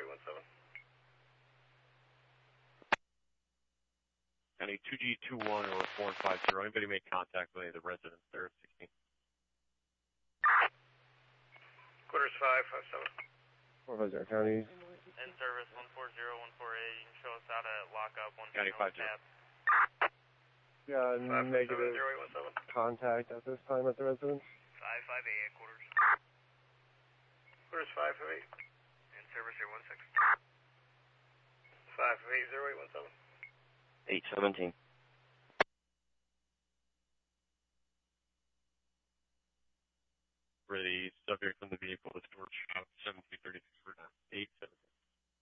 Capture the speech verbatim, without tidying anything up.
eight one seven. County two G two one or four five zero. Anybody make contact with any of the residents there at sixteen? Quarters five five seven. four five zero County. In service one four zero one four eight. You can show us how to lock up one County five zero. Yeah, five negative zero eight one seven. contact at this time at the residence. five five eight quarters. Quarters five five eight. In service here one six. five eight zero eight one seven. eight seventeen. For the subject from the vehicle, the storage shop seventeen thirty-three for eight seventeen.